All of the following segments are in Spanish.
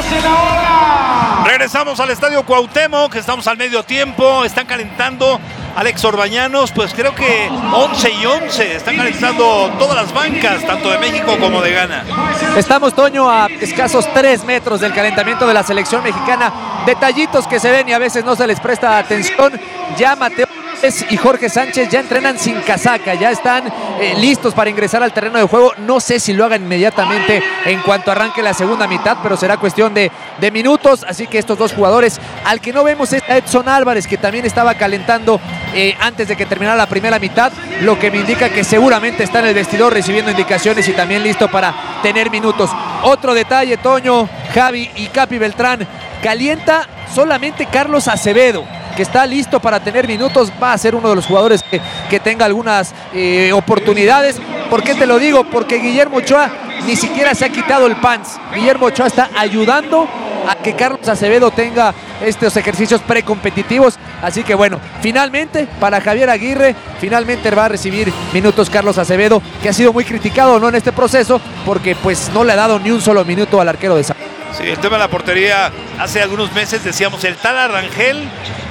Regresamos al Estadio Cuauhtémoc, estamos al medio tiempo, están calentando Alex Orbañanos, pues creo que 11 y 11, están calentando todas las bancas, tanto de México como de Ghana. Estamos, Toño, a escasos 3 metros del calentamiento de la selección mexicana, detallitos que se ven y a veces no se les presta atención. Ya Mateo y Jorge Sánchez ya entrenan sin casaca, ya están listos para ingresar al terreno de juego. No sé si lo hagan inmediatamente en cuanto arranque la segunda mitad, pero será cuestión de minutos. Así que estos dos jugadores, al que no vemos es a Edson Álvarez, que también estaba calentando antes de que terminara la primera mitad, lo que me indica que seguramente está en el vestidor recibiendo indicaciones y también listo para tener minutos. Otro detalle, Toño, Javi y Capi Beltrán, calienta solamente Carlos Acevedo, que está listo para tener minutos. Va a ser uno de los jugadores que tenga algunas oportunidades. ¿Por qué te lo digo? Porque Guillermo Ochoa ni siquiera se ha quitado el pants. Guillermo Ochoa está ayudando a que Carlos Acevedo tenga estos ejercicios precompetitivos. Así que bueno, finalmente para Javier Aguirre, finalmente va a recibir minutos Carlos Acevedo, que ha sido muy criticado, ¿no?, en este proceso, porque pues no le ha dado ni un solo minuto al arquero de San. Sí, el tema de la portería, hace algunos meses decíamos el Tala, Rangel,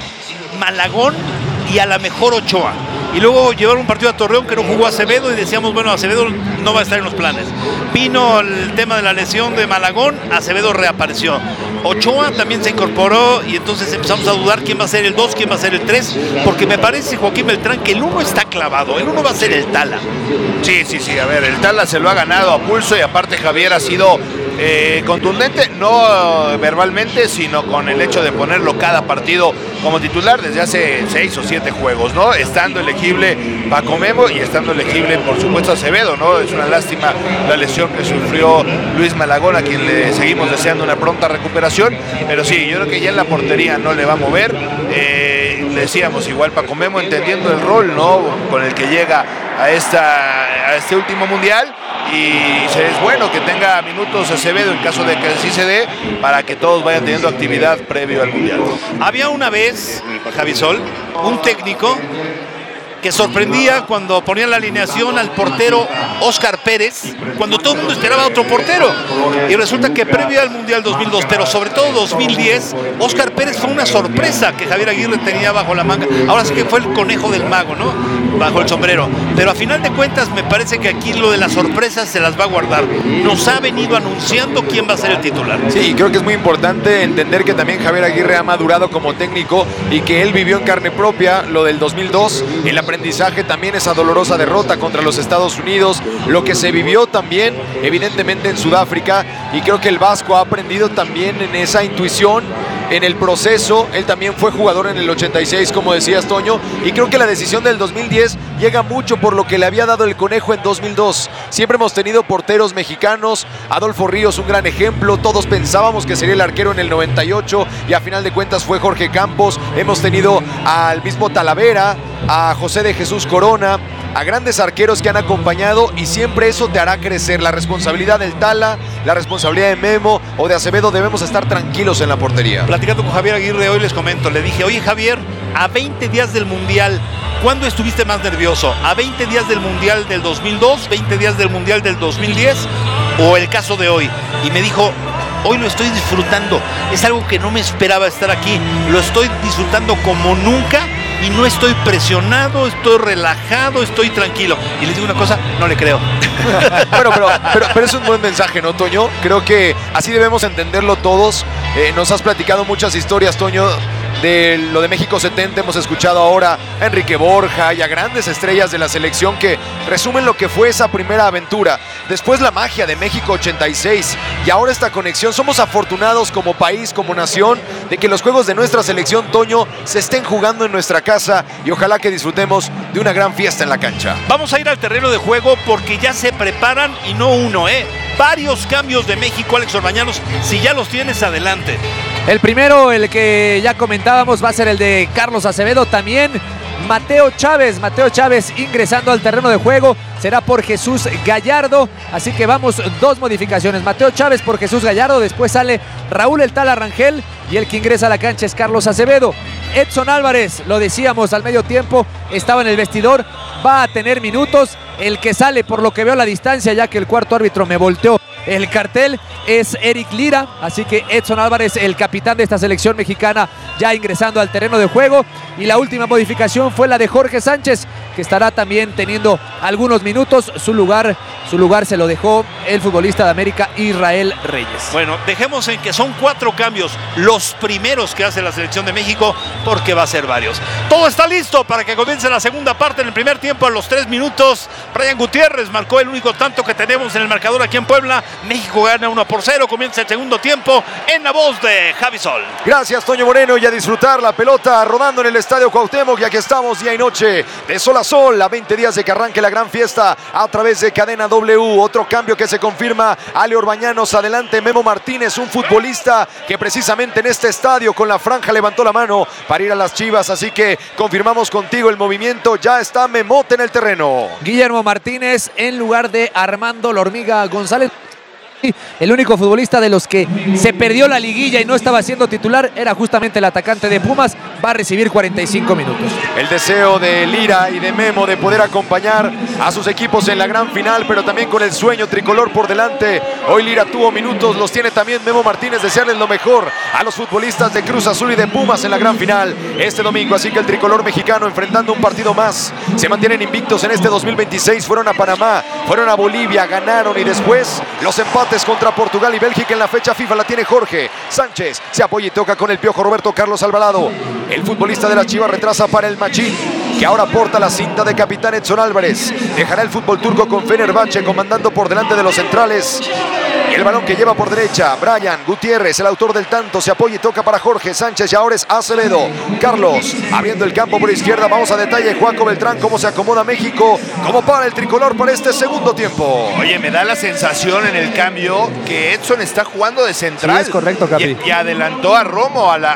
Malagón y a la mejor Ochoa. Y luego llevaron un partido a Torreón que no jugó Acevedo y decíamos, bueno, Acevedo no va a estar en los planes. Vino el tema de la lesión de Malagón, Acevedo reapareció. Ochoa también se incorporó y entonces empezamos a dudar quién va a ser el 2, quién va a ser el 3, porque me parece, Joaquín Beltrán, que el 1 está clavado, el 1 va a ser el Tala. Sí, a ver, el Tala se lo ha ganado a pulso y aparte Javier ha sido contundente, no verbalmente, sino con el hecho de ponerlo cada partido como titular desde hace 6 o 7 juegos, ¿no? Estando elegible Paco Memo y estando elegible, por supuesto, Acevedo, ¿no? Es una lástima la lesión que sufrió Luis Malagón, a quien le seguimos deseando una pronta recuperación, pero sí, yo creo que ya en la portería no le va a mover. Decíamos, igual Paco Memo entendiendo el rol, ¿no?, con el que llega a este último mundial, y es bueno que tenga minutos Acevedo en caso de que así se dé, para que todos vayan teniendo actividad previo al mundial. Había una vez, Javisol, un técnico que sorprendía cuando ponía la alineación al portero Óscar Pérez, cuando todo el mundo esperaba otro portero. Y resulta que previo al Mundial 2002, pero sobre todo 2010, Óscar Pérez fue una sorpresa que Javier Aguirre tenía bajo la manga. Ahora sí que fue el conejo del mago, ¿no?, bajo el sombrero. Pero a final de cuentas me parece que aquí lo de las sorpresas se las va a guardar. Nos ha venido anunciando quién va a ser el titular. Sí, y creo que es muy importante entender que también Javier Aguirre ha madurado como técnico y que él vivió en carne propia lo del 2002, el aprendizaje también, esa dolorosa derrota contra los Estados Unidos, lo que se vivió también evidentemente en Sudáfrica, y creo que el vasco ha aprendido también en esa intuición, en el proceso. Él también fue jugador en el 86, como decías, Toño, y creo que la decisión del 2010 llega mucho por lo que le había dado el conejo en 2002. Siempre hemos tenido porteros mexicanos, Adolfo Ríos un gran ejemplo, todos pensábamos que sería el arquero en el 98 y a final de cuentas fue Jorge Campos. Hemos tenido al mismo Talavera, a José de Jesús Corona, a grandes arqueros que han acompañado, y siempre eso te hará crecer. La responsabilidad del Tala, la responsabilidad de Memo o de Acevedo, debemos estar tranquilos en la portería. Platicando con Javier Aguirre hoy les comento, le dije, oye Javier, a 20 días del Mundial, ¿cuándo estuviste más nervioso? ¿A 20 días del Mundial del 2002, 20 días del Mundial del 2010 o el caso de hoy? Y me dijo, hoy lo estoy disfrutando, es algo que no me esperaba estar aquí, lo estoy disfrutando como nunca y no estoy presionado, estoy relajado, estoy tranquilo. Y les digo una cosa, no le creo. pero es un buen mensaje, ¿no, Toño? Creo que así debemos entenderlo todos. Nos has platicado muchas historias, Toño, de lo de México 70. Hemos escuchado ahora a Enrique Borja y a grandes estrellas de la selección que resumen lo que fue esa primera aventura. Después la magia de México 86 y ahora esta conexión. Somos afortunados como país, como nación, de que los juegos de nuestra selección, Toño, se estén jugando en nuestra casa, y ojalá que disfrutemos de una gran fiesta en la cancha. Vamos a ir al terreno de juego porque ya se preparan, y no uno, varios cambios de México, Alex Orbañanos. Si ya los tienes, adelante. El primero, el que ya comentábamos, va a ser el de Carlos Acevedo. También Mateo Chávez ingresando al terreno de juego, será por Jesús Gallardo. Así que vamos, 2 modificaciones, Mateo Chávez por Jesús Gallardo. Después sale Raúl el Tala Rangel y el que ingresa a la cancha es Carlos Acevedo. Edson Álvarez, lo decíamos al medio tiempo, estaba en el vestidor, va a tener minutos. El que sale, por lo que veo a la distancia, ya que el cuarto árbitro me volteó, el cartel es Eric Lira, así que Edson Álvarez, el capitán de esta selección mexicana, ya ingresando al terreno de juego. Y la última modificación fue la de Jorge Sánchez, que estará también teniendo algunos minutos. Su lugar se lo dejó el futbolista de América, Israel Reyes. Bueno, dejemos en que son 4 cambios, los primeros que hace la selección de México, porque va a ser varios. Todo está listo para que comience la segunda parte. En el primer tiempo, a los 3 minutos, Brian Gutiérrez marcó el único tanto que tenemos en el marcador aquí en Puebla. México gana 1-0, comienza el segundo tiempo en la voz de Javi Sol. Gracias, Toño Moreno, y a disfrutar la pelota rodando en el Estadio Cuauhtémoc, ya que estamos día y noche de sol a sol, a 20 días de que arranque la gran fiesta a través de Cadena W. Otro cambio que se confirma: Ale Orbañanos, adelante Memo Martínez, un futbolista que precisamente en este estadio con la franja levantó la mano para ir a las Chivas, así que confirmamos contigo el movimiento. Ya está Memote en el terreno. Guillermo Martínez en lugar de Armando La Hormiga González. El único futbolista de los que se perdió la liguilla y no estaba siendo titular era justamente el atacante de Pumas. Va a recibir 45 minutos. El deseo de Lira y de Memo de poder acompañar a sus equipos en la gran final, pero también con el sueño tricolor por delante. Hoy Lira tuvo minutos, los tiene también Memo Martínez. Desearles lo mejor a los futbolistas de Cruz Azul y de Pumas en la gran final este domingo. Así que el tricolor mexicano enfrentando un partido más. Se mantienen invictos en este 2026. Fueron a Panamá, fueron a Bolivia, ganaron, y después los empates contra Portugal y Bélgica en la fecha FIFA la tiene Jorge Sánchez. Se apoya y toca con el Piojo Roberto Carlos Alvarado. El futbolista de la Chivas retrasa para el Machín, que ahora porta la cinta de capitán Edson Álvarez. Dejará el fútbol turco con Fenerbahce comandando por delante de los centrales. Y el balón que lleva por derecha Brian Gutiérrez, el autor del tanto, se apoya y toca para Jorge Sánchez, y ahora es Acevedo. Carlos abriendo el campo por izquierda. Vamos a detalle, Juanco Beltrán, cómo se acomoda México, cómo para el tricolor para este segundo tiempo. Oye, me da la sensación en el cambio que Edson está jugando de central. Sí, es correcto, Capi. Y adelantó a Romo a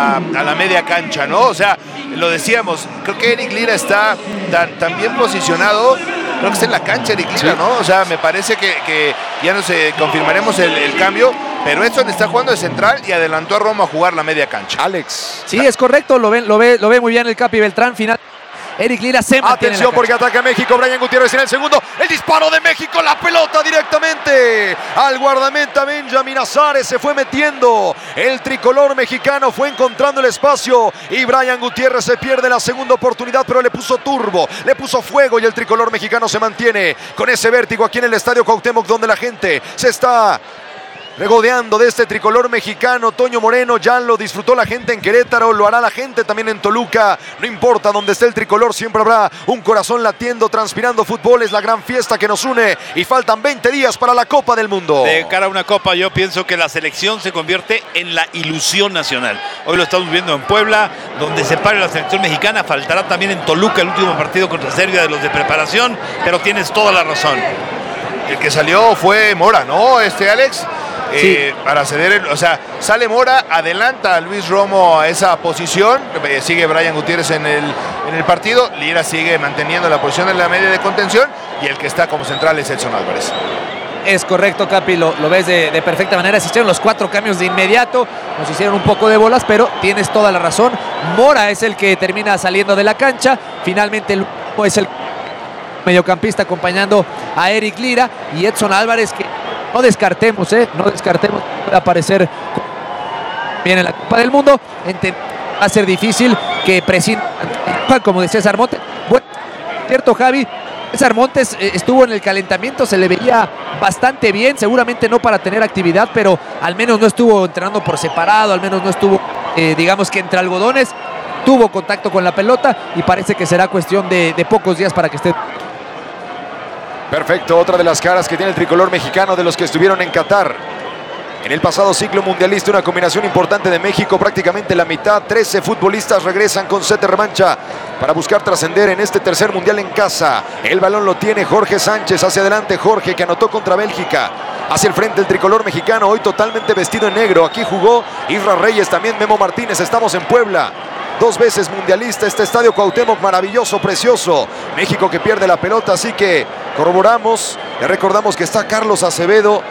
la media cancha, ¿no? O sea, lo decíamos, creo que Eric Lira está tan bien posicionado. Creo que está en la cancha Eric Lira, sí, ¿no? O sea, me parece que ya no sé, confirmaremos el cambio, pero Edson está jugando de central y adelantó a Romo a jugar la media cancha. Alex. Sí, es correcto, lo ve muy bien el Capi Beltrán. Final. Eric Lira se mantiene. Atención porque ataca México. Brian Gutiérrez en el segundo. El disparo de México. La pelota directamente al guardameta Benjamín Azares. Se fue metiendo. El tricolor mexicano fue encontrando el espacio. Y Brian Gutiérrez se pierde la segunda oportunidad, pero le puso turbo, le puso fuego. Y el tricolor mexicano se mantiene con ese vértigo aquí en el Estadio Cuauhtémoc, donde la gente se está regodeando de este tricolor mexicano. Toño Moreno, ya lo disfrutó la gente en Querétaro, lo hará la gente también en Toluca. No importa donde esté el tricolor, siempre habrá un corazón latiendo, transpirando fútbol. Es la gran fiesta que nos une y faltan 20 días para la Copa del Mundo. De cara a una Copa, yo pienso que la selección se convierte en la ilusión nacional. Hoy lo estamos viendo en Puebla, donde se pare la selección mexicana. Faltará también en Toluca el último partido contra Serbia de los de preparación, pero tienes toda la razón. El que salió fue Mora, ¿no, Alex? Sí. Para ceder, o sea, sale Mora, adelanta a Luis Romo a esa posición, sigue Brian Gutiérrez en el partido, Lira sigue manteniendo la posición en la media de contención, y el que está como central es Edson Álvarez. Es correcto, Capi, lo ves de perfecta manera. Se hicieron los 4 cambios de inmediato, nos hicieron un poco de bolas, pero tienes toda la razón. Mora es el que termina saliendo de la cancha, finalmente es el mediocampista acompañando a Eric Lira, y Edson Álvarez, que no descartemos puede aparecer bien en la Copa del Mundo. Va a ser difícil que prescinda, como decía César Montes. Bueno, cierto, Javi, César Montes estuvo en el calentamiento, se le veía bastante bien, seguramente no para tener actividad, pero al menos no estuvo entrenando por separado, al menos no estuvo, digamos que entre algodones. Tuvo contacto con la pelota y parece que será cuestión de pocos días para que esté. Perfecto, otra de las caras que tiene el tricolor mexicano de los que estuvieron en Qatar en el pasado ciclo mundialista. Una combinación importante de México, prácticamente la mitad. 13 futbolistas regresan con set de revancha para buscar trascender en este tercer mundial en casa. El balón lo tiene Jorge Sánchez, hacia adelante Jorge, que anotó contra Bélgica. Hacia el frente el tricolor mexicano, hoy totalmente vestido en negro. Aquí jugó Israel Reyes, también Memo Martínez. Estamos en Puebla, 2 veces mundialista, este Estadio Cuauhtémoc maravilloso, precioso. México que pierde la pelota, así que corroboramos, le recordamos que está Carlos Acevedo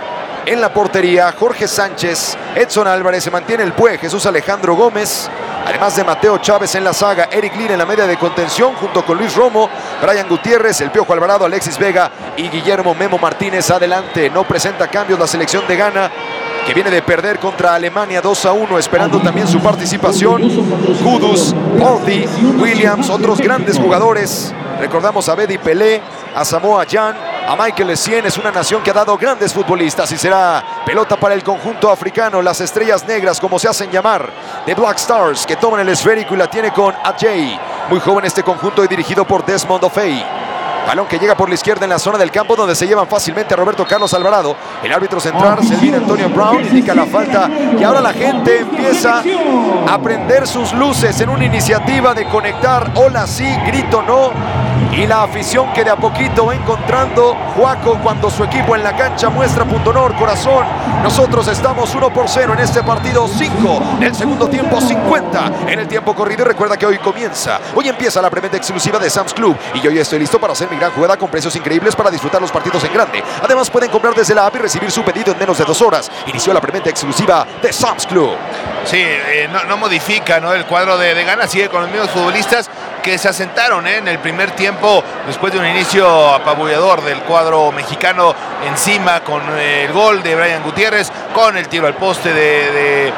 En la portería, Jorge Sánchez, Edson Álvarez, se mantiene el Pue, Jesús Alejandro Gómez, además de Mateo Chávez en la zaga, Eric Lira en la media de contención, junto con Luis Romo, Brian Gutiérrez, el Piojo Alvarado, Alexis Vega y Guillermo Memo Martínez adelante. No presenta cambios la selección de Ghana, que viene de perder contra Alemania 2-1, esperando también su participación. Kudus, Porty, Williams, otros grandes jugadores. Recordamos a Bedi Pelé, a Samoa Jan, a Michael Essien. Es una nación que ha dado grandes futbolistas y será pelota para el conjunto africano. Las estrellas negras, como se hacen llamar, de Black Stars, que toman el esférico y la tiene con Ajay. Muy joven este conjunto y dirigido por Desmond Ofei. Balón que llega por la izquierda en la zona del campo, donde se llevan fácilmente a Roberto Carlos Alvarado. El árbitro central, Selvin Antonio Brown, indica la falta. Y ahora la gente empieza a prender sus luces en una iniciativa de conectar hola sí, grito no. Y la afición que de a poquito va encontrando Juaco cuando su equipo en la cancha muestra punto honor, corazón. Nosotros estamos 1-0 en este partido, 5 del segundo tiempo, 50 en el tiempo corrido. Y recuerda que hoy empieza la preventa exclusiva de Sam's Club. Y yo ya estoy listo para hacer mi gran jugada con precios increíbles para disfrutar los partidos en grande. Además pueden comprar desde la app y recibir su pedido en menos de 2 horas. Inició la preventa exclusiva de Sam's Club. Sí, no modifica, ¿no? El cuadro de Ghana sigue con los mismos futbolistas que se asentaron en el primer tiempo después de un inicio apabullador del cuadro mexicano, encima con el gol de Brian Gutiérrez, con el tiro al poste de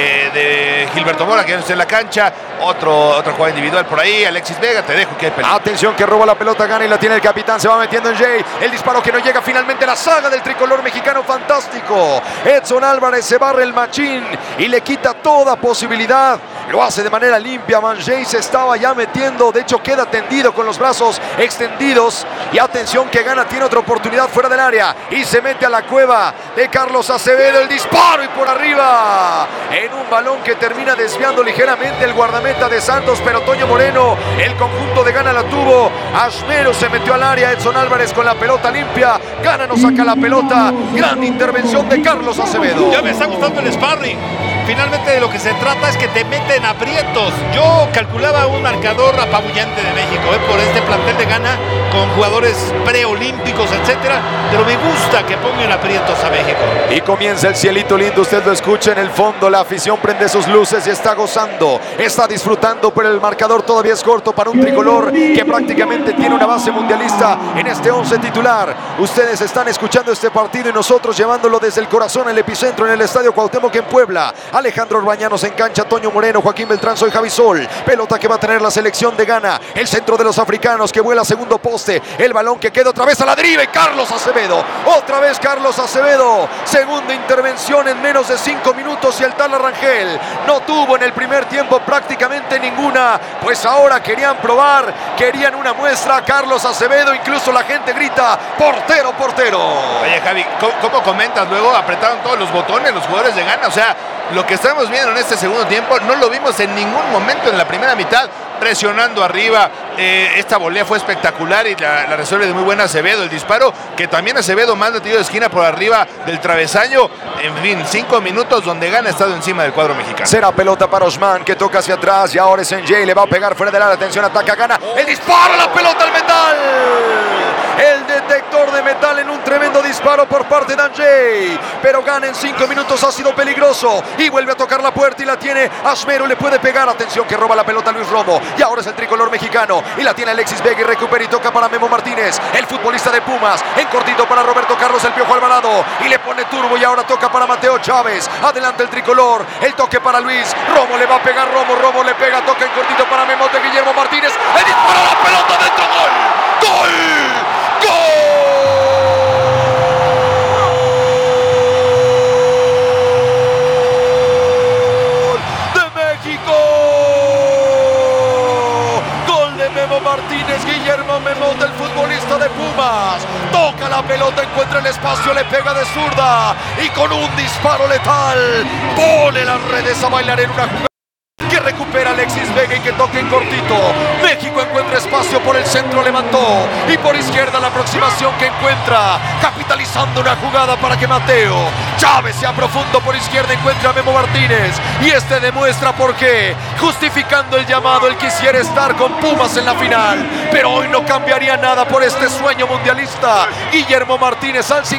Gilberto Mora, que no está en la cancha. Otra jugada individual por ahí. Alexis Vega, te dejo que hay pelota. Atención que roba la pelota Ghana y la tiene el capitán, se va metiendo en Jay. El disparo que no llega, finalmente la saga del tricolor mexicano, fantástico. Edson Álvarez se barre el machín y le quita toda posibilidad. Lo hace de manera limpia. Manjay se estaba ya metiendo, de hecho queda tendido con los brazos extendidos. Y atención que Ghana tiene otra oportunidad fuera del área y se mete a la cueva de Carlos Acevedo. El disparo y por arriba en un balón que termina desviando ligeramente el guardameta de Santos, pero Toño Moreno, el conjunto de Ghana la tuvo. Ashmero se metió al área, Edson Álvarez con la pelota limpia. Ghana no saca la pelota. Gran intervención de Carlos Acevedo. Ya me está gustando el sparring. Finalmente de lo que se trata es que te meten aprietos. Yo calculaba un marcador apabullante de México por este plantel de Ghana con jugadores preolímpicos, etcétera, pero me gusta que pongan aprietos a México. Y comienza el cielito lindo, usted lo escucha en el fondo, la afición prende sus luces y está gozando, está disfrutando, pero el marcador todavía es corto para un tricolor que prácticamente tiene una base mundialista en este 11 titular. Ustedes están escuchando este partido y nosotros llevándolo desde el corazón, el epicentro, en el Estadio Cuauhtémoc en Puebla. Alejandro Orbañanos en cancha, Toño Moreno, Joaquín Beltrán, soy Javi Sol. Pelota que va a tener la selección de Ghana. El centro de los africanos que vuela segundo poste. El balón que queda otra vez a la deriva y Carlos Acevedo. Otra vez Carlos Acevedo. Segunda intervención en menos de 5 minutos y el Tala Rangel no tuvo en el primer tiempo prácticamente ninguna. Pues ahora querían probar, querían una muestra. Carlos Acevedo, incluso la gente grita, portero, portero. Oye Javi, ¿cómo comentas? Luego apretaron todos los botones los jugadores de Ghana. O sea, lo que estamos viendo en este segundo tiempo no lo vimos en ningún momento en la primera mitad, presionando arriba. Esta volea fue espectacular y la resuelve de muy buena Acevedo. El disparo que también Acevedo manda tiro de esquina por arriba del travesaño. En fin, 5 minutos donde Ghana ha estado encima del cuadro mexicano. Será pelota para Osman que toca hacia atrás y ahora es Njay, le va a pegar fuera del área. Atención, ataca Ghana. El disparo, la pelota al metal. El detector de metal en un tremendo disparo por parte de Njay. Pero Ghana en 5 minutos ha sido peligroso y vuelve a tocar la puerta y la tiene Ashmero, le puede pegar. Atención que roba la pelota Luis Romo y ahora es el tricolor mexicano y la tiene Alexis Vega y recupera y toca para Memo Martínez, el futbolista de Pumas, en cortito para Roberto Carlos el Piojo Alvarado y le pone turbo y ahora toca para Mateo Chávez. Adelante el tricolor, el toque para Luis Romo, le va a pegar Romo le pega, toca en cortito para Memo de Guillermo Martínez, el disparo, la pelota dentro, gol Martínez, Guillermo Memo, del futbolista de Pumas, toca la pelota, encuentra el espacio, le pega de zurda y con un disparo letal pone las redes a bailar en una jugada que recupera Alexis Vega y que toca en cortito. México encuentra espacio por el centro, levantó y por izquierda la aproximación que encuentra, capitalizando una jugada para que Mateo Chávez se profundo por izquierda, encuentra a Memo Martínez y este demuestra por qué, justificando el llamado, él quisiera estar con Pumas en la final, pero hoy no cambiaría nada por este sueño mundialista. Guillermo Martínez al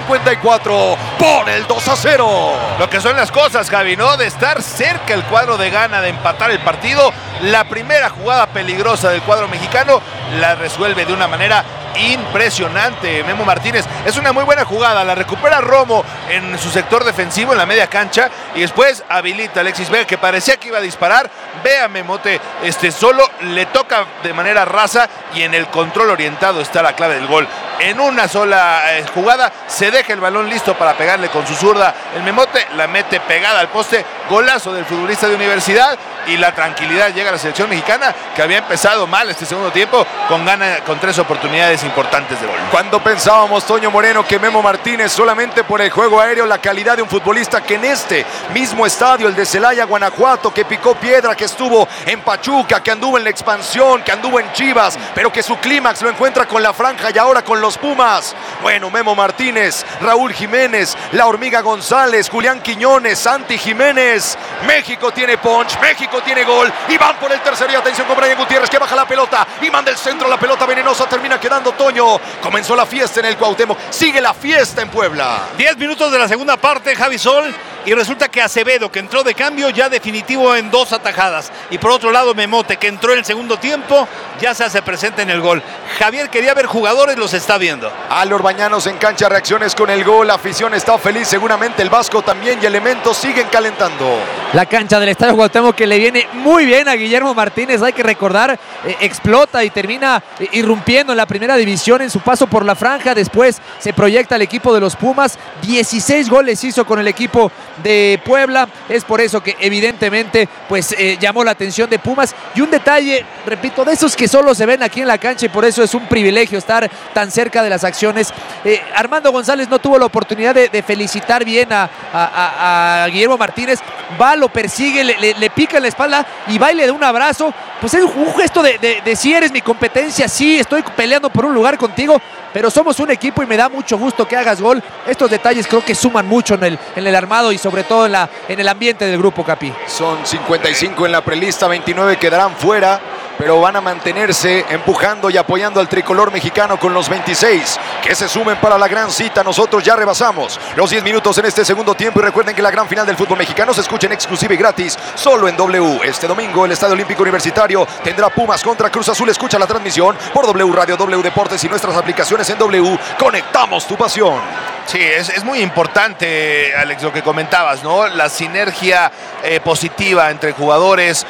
54 pone el 2-0. Lo que son las cosas, Javi, ¿no? De estar cerca el cuadro de Ghana de empatar el partido, la primera jugada peligrosa del cuadro mexicano la resuelve de una manera impresionante Memo Martínez. Es una muy buena jugada, la recupera Romo en su sector defensivo en la media cancha y después habilita a Alexis Vega, que parecía que iba a disparar. Ve a Memote solo, le toca de manera rasa y en el control orientado está la clave del gol. En una sola jugada se deja el balón listo para pegarle con su zurda. El Memote la mete pegada al poste, golazo del futbolista de Universidad, y la tranquilidad llega a la selección mexicana, que había empezado mal este segundo tiempo con 3 oportunidades importantes de gol. Cuando pensábamos, Toño Moreno, que Memo Martínez solamente por el juego aéreo, la calidad de un futbolista que en este mismo estadio, el de Celaya, Guanajuato, que picó piedra, que estuvo en Pachuca, que anduvo en la expansión, que anduvo en Chivas, pero que su clímax lo encuentra con la Franja y ahora con los Pumas. Bueno, Memo Martínez, Raúl Jiménez, La Hormiga González, Julián Quiñones, Santi Jiménez. México tiene punch, México tiene gol y van por el tercero. Y atención con Brian Gutiérrez, que baja la pelota y manda el centro, la pelota venenosa termina quedando. Toño, comenzó la fiesta en el Cuauhtémoc, sigue la fiesta en Puebla. 10 minutos de la segunda parte, Javi Sol, y resulta que Acevedo, que entró de cambio, ya definitivo en 2 atajadas. Y por otro lado, Memote, que entró en el segundo tiempo, ya se hace presente en el gol. Javier quería ver jugadores, los está viendo. Alor Bañanos en cancha, reacciones con el gol, la afición está feliz, seguramente el Vasco también, y elementos siguen calentando. La cancha del Estadio Cuauhtémoc, que le viene muy bien a Guillermo Martínez, hay que recordar, explota y termina irrumpiendo en la primera división en su paso por la Franja. Después se proyecta el equipo de los Pumas, 16 goles hizo con el equipo de Puebla. Es por eso que evidentemente pues llamó la atención de Pumas. Y un detalle, repito, de esos que solo se ven aquí en la cancha, y por eso es un privilegio estar tan cerca de las acciones. Armando González no tuvo la oportunidad de felicitar bien a Guillermo Martínez. Va, lo persigue, le pica en la espalda y va y le da un abrazo. Pues es un gesto de si eres mi competencia, sí, estoy peleando por un lugar contigo, pero somos un equipo y me da mucho gusto que hagas gol. Estos detalles creo que suman mucho en el armado y sobre todo en el ambiente del grupo, Capi. Son 55 en la prelista, 29 quedarán fuera, pero van a mantenerse empujando y apoyando al tricolor mexicano con los 26 que se sumen para la gran cita. Nosotros ya rebasamos los 10 minutos en este segundo tiempo y recuerden que la gran final del fútbol mexicano se escucha en exclusiva y gratis solo en W. Este domingo el Estadio Olímpico Universitario tendrá Pumas contra Cruz Azul. Escucha la transmisión por W Radio, W Deportes y nuestras aplicaciones en W. Conectamos tu pasión. Sí, es muy importante, Alex, lo que comentabas, ¿no? La sinergia positiva entre jugadores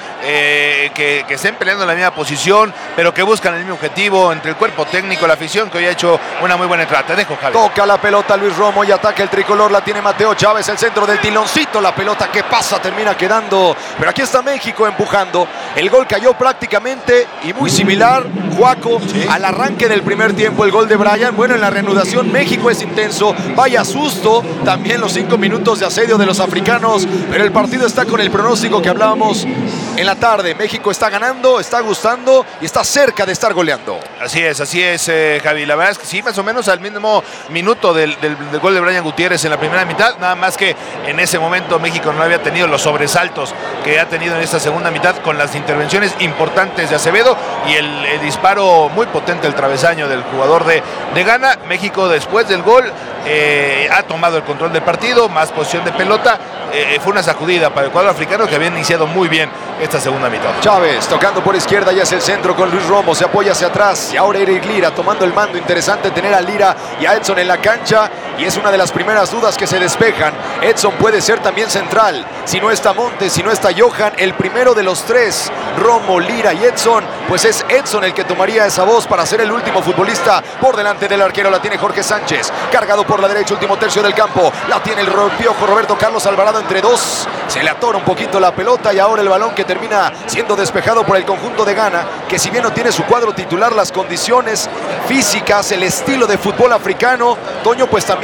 que estén peleando en la misma posición, pero que buscan el mismo objetivo, entre el cuerpo técnico, la afición, que hoy ha hecho una muy buena entrada. Te dejo, Javi. Toca la pelota Luis Romo y ataca el tricolor, la tiene Mateo Chávez, el centro del tiloncito, la pelota que pasa termina quedando, pero aquí está México empujando. El gol cayó prácticamente y muy similar, Juaco, al arranque del primer tiempo, el gol de Brian. Bueno, en la reanudación México es intenso. Vaya susto, también los 5 minutos de asedio de los africanos, pero el partido está con el pronóstico que hablábamos en la tarde. México está ganando, está gustando y está cerca de estar goleando. Así es, Javi. La verdad es que sí, más o menos al mismo minuto del gol de Brian Gutiérrez en la primera mitad, nada más que en ese momento México no había tenido los sobresaltos que ha tenido en esta segunda mitad, con las intervenciones importantes de Acevedo y el disparo muy potente, el travesaño del jugador de Ghana. México, después del gol, ha tomado el control del partido, más posición de pelota. Fue una sacudida para el cuadro africano, que había iniciado muy bien esta segunda mitad. Chávez tocando por izquierda y hacia el centro con Luis Romo, se apoya hacia atrás y ahora Eric Lira tomando el mando. Interesante tener a Lira y a Edson en la cancha, y es una de las primeras dudas que se despejan. Edson puede ser también central, si no está Montes, si no está Johan, el primero de los tres, Romo, Lira y Edson, pues es Edson el que tomaría esa voz para ser el último futbolista por delante del arquero. La tiene Jorge Sánchez, cargado por la derecha, último tercio del campo, la tiene el piojo Roberto Carlos Alvarado entre dos, se le atora un poquito la pelota y ahora el balón que termina siendo despejado por el conjunto de Ghana, que si bien no tiene su cuadro titular, las condiciones físicas, el estilo de fútbol africano, Toño, pues también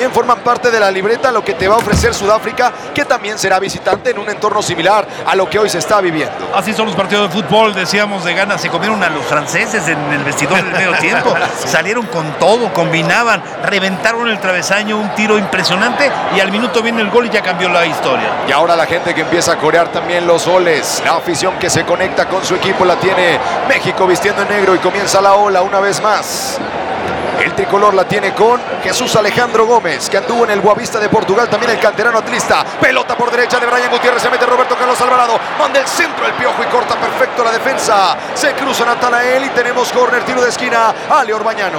también forman parte de la libreta, lo que te va a ofrecer Sudáfrica, que también será visitante en un entorno similar a lo que hoy se está viviendo. Así son los partidos de fútbol, decíamos, de Ghana. Se comieron a los franceses en el vestidor del medio tiempo. Sí. Salieron con todo, combinaban, reventaron el travesaño, un tiro impresionante, y al minuto viene el gol y ya cambió la historia. Y ahora la gente que empieza a corear también los goles. La afición que se conecta con su equipo la tiene México vistiendo en negro, y comienza la ola una vez más. El tricolor la tiene con Jesús Alejandro Gómez, que anduvo en el Boavista de Portugal, también el canterano atlista. Pelota por derecha de Brian Gutiérrez, se mete Roberto Carlos Alvarado, manda el centro el Piojo y corta perfecto la defensa. Se cruza Natanael y tenemos córner, tiro de esquina, Ale Orbañanos.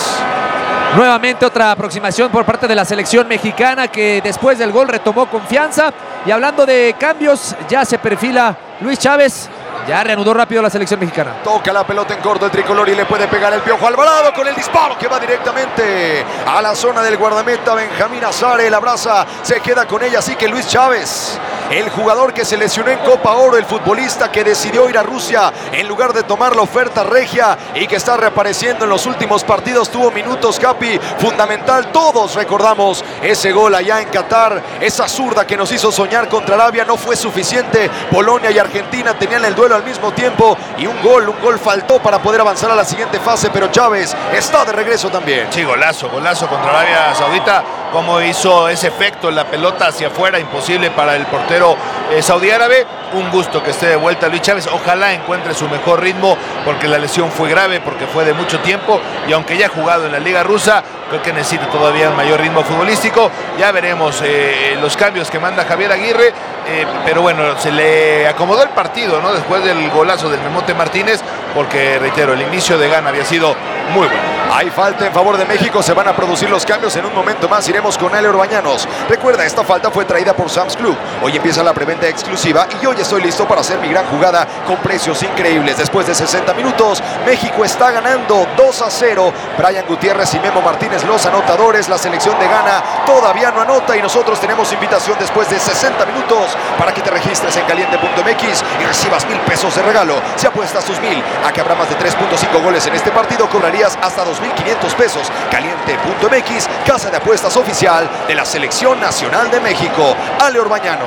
Nuevamente otra aproximación por parte de la selección mexicana, que después del gol retomó confianza. Y hablando de cambios, ya se perfila Luis Chávez. Ya reanudó rápido la selección mexicana. Toca la pelota en corto el tricolor y le puede pegar el Piojo Alvarado con el disparo que va directamente a la zona del guardameta Benjamín Azare. La abraza, se queda con ella, así que Luis Chávez, el jugador que se lesionó en Copa Oro, el futbolista que decidió ir a Rusia en lugar de tomar la oferta regia y que está reapareciendo en los últimos partidos, tuvo minutos, Capi, fundamental. Todos recordamos ese gol allá en Qatar, esa zurda que nos hizo soñar contra Arabia. No fue suficiente, Polonia y Argentina tenían el duelo al mismo tiempo y un gol faltó para poder avanzar a la siguiente fase, pero Chávez está de regreso también. Sí, golazo contra Arabia Saudita. Como hizo ese efecto, la pelota hacia afuera, imposible para el portero saudí árabe. Un gusto que esté de vuelta Luis Chávez. Ojalá encuentre su mejor ritmo, porque la lesión fue grave, porque fue de mucho tiempo, y aunque ya ha jugado en la Liga Rusa, creo que necesita todavía un mayor ritmo futbolístico. Ya veremos los cambios que manda Javier Aguirre, pero bueno, se le acomodó el partido, ¿no? Después del golazo del Memote Martínez, porque reitero, el inicio de Ghana había sido muy bueno. Hay falta en favor de México, se van a producir los cambios en un momento más. Iremos con Ale Orbañanos. Recuerda, esta falta fue traída por Sam's Club. Hoy empieza la preventa exclusiva y hoy estoy listo para hacer mi gran jugada con precios increíbles. Después de 60 minutos, México está ganando 2-0. Brian Gutiérrez y Memo Martínez, los anotadores. La selección de Ghana todavía no anota y nosotros tenemos invitación después de 60 minutos para que te registres en caliente.mx y recibas 1,000 pesos de regalo. Si apuestas tus 1,000 a que habrá más de 3.5 goles en este partido, cobrarías hasta 2,500 pesos. Caliente.mx, casa de apuestas oficial de la Selección Nacional de México. Ale Orbañanos.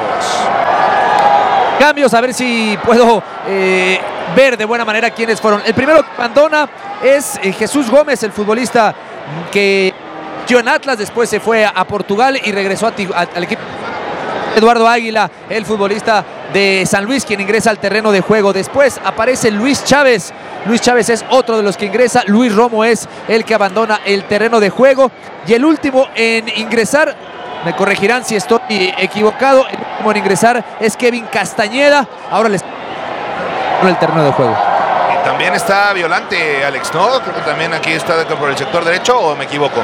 Cambios, a ver si puedo ver de buena manera quiénes fueron. El primero que abandona es Jesús Gómez, el futbolista que dio en Atlas, después se fue a Portugal y regresó al equipo. Eduardo Águila, el futbolista de San Luis, quien ingresa al terreno de juego. Después aparece Luis Chávez. Luis Chávez es otro de los que ingresa. Luis Romo es el que abandona el terreno de juego. Y el último en ingresar, me corregirán si estoy equivocado, el último en ingresar es Kevin Castañeda. Ahora les en el terreno de juego. Y también está Violante, Alex, ¿no? Creo que también aquí está por el sector derecho, ¿o me equivoco?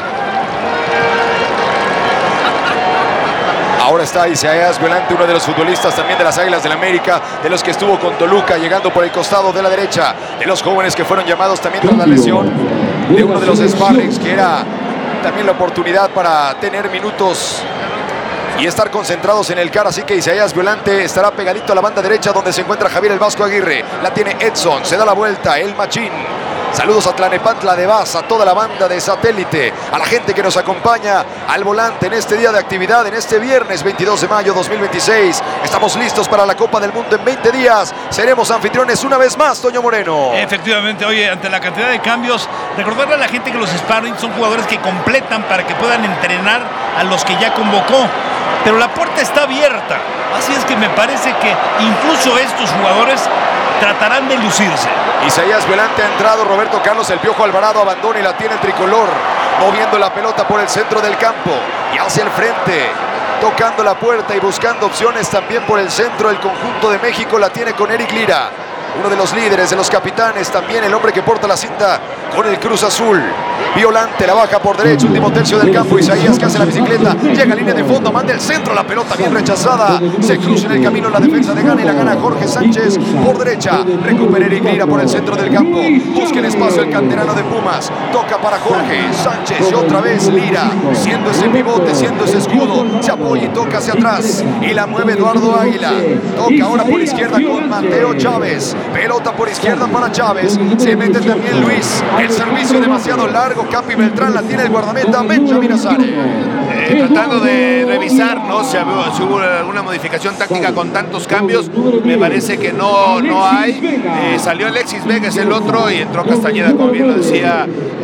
Ahora está Isaías Violante, uno de los futbolistas también de las Águilas del América, de los que estuvo con Toluca, llegando por el costado de la derecha, de los jóvenes que fueron llamados también tras la lesión de uno de los sparrings, que era también la oportunidad para tener minutos y estar concentrados en el CAR. Así que Isaías Violante estará pegadito a la banda derecha, donde se encuentra Javier el Vasco Aguirre. La tiene Edson, se da la vuelta, el Machín. Saludos a Tlanepantla de Vaz, a toda la banda de Satélite, a la gente que nos acompaña al volante en este día de actividad, en este viernes 22 de mayo 2026. Estamos listos para la Copa del Mundo en 20 días. Seremos anfitriones una vez más, Toño Moreno. Efectivamente, oye, ante la cantidad de cambios, recordarle a la gente que los sparring son jugadores que completan para que puedan entrenar a los que ya convocó. Pero la puerta está abierta, así es que me parece que incluso estos jugadores tratarán de lucirse. Isaías Violante ha entrado, Roberto Carlos el Piojo Alvarado abandona y la tiene el tricolor, moviendo la pelota por el centro del campo y hacia el frente, tocando la puerta y buscando opciones también por el centro. El conjunto de México la tiene con Eric Lira, uno de los líderes, de los capitanes, también el hombre que porta la cinta con el Cruz Azul. Violante la baja por derecha, último tercio del campo. Isaías, que hace la bicicleta, llega a línea de fondo, manda el centro, la pelota bien rechazada, se cruza en el camino la defensa de Ghana y la gana Jorge Sánchez por derecha. Recupera Eric Lira por el centro del campo, busca el espacio el canterano de Pumas, toca para Jorge Sánchez y otra vez Lira, siendo ese pivote, siendo ese escudo, se apoya y toca hacia atrás y la mueve Eduardo Águila. Toca ahora por izquierda con Mateo Chávez, pelota por izquierda para Chávez, se mete también Luis, el servicio demasiado largo largo, Capi Beltrán, la tiene el guardameta Benjamín Azare. Tratando de revisar, ¿no? Si hubo alguna modificación táctica con tantos cambios. Me parece que no hay. Salió Alexis Vega, es el otro, y entró Castañeda, como bien lo decía